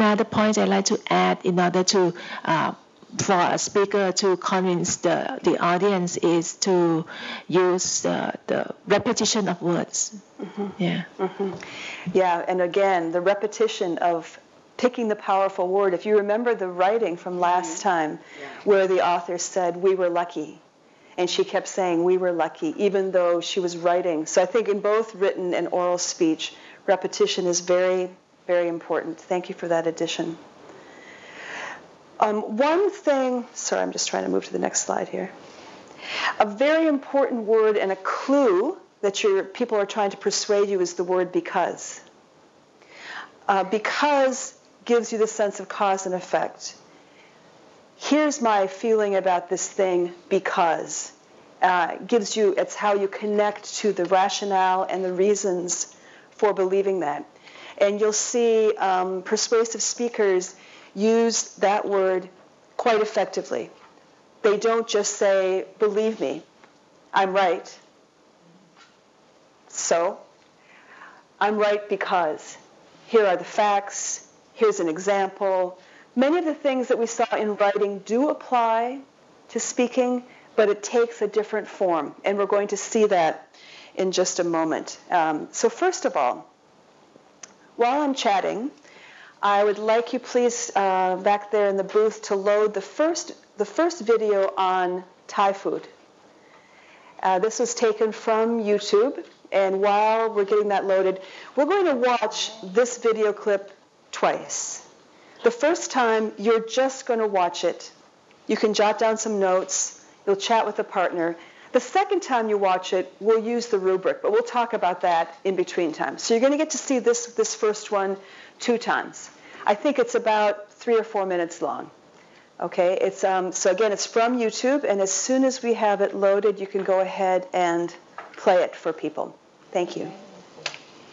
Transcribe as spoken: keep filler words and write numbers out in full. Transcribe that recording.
another point I'd like to add in order to uh, for a speaker to convince the, the audience is to use uh, the repetition of words. Mm-hmm. Yeah. Mm-hmm. Yeah, and again, the repetition of picking the powerful word. If you remember the writing from last time, yeah. where the author said, "We were lucky." And she kept saying, "We were lucky," even though she was writing. So I think in both written and oral speech, repetition is very, very important. Thank you for that addition. Um, one thing, sorry, I'm just trying to move to the next slide here. A very important word and a clue that your people are trying to persuade you is the word because. Uh, because gives you the sense of cause and effect. Here's my feeling about this thing because. Uh, gives you, it's how you connect to the rationale and the reasons for believing that. And you'll see um, persuasive speakers use that word quite effectively. They don't just say, "Believe me, I'm right." So, I'm right because here are the facts, here's an example. Many of the things that we saw in writing do apply to speaking, but it takes a different form, and we're going to see that in just a moment. Um, so first of all, while I'm chatting, I would like you please, uh, back there in the booth, to load the first, the first video on Thai food. Uh, this was taken from YouTube, and while we're getting that loaded, we're going to watch this video clip twice. The first time, you're just going to watch it. You can jot down some notes. You'll chat with a partner. The second time you watch it, we'll use the rubric, but we'll talk about that in between times. So you're going to get to see this, this first one two times. I think it's about three or four minutes long. Okay, it's um, so again, it's from YouTube, and as soon as we have it loaded, you can go ahead and play it for people. Thank you.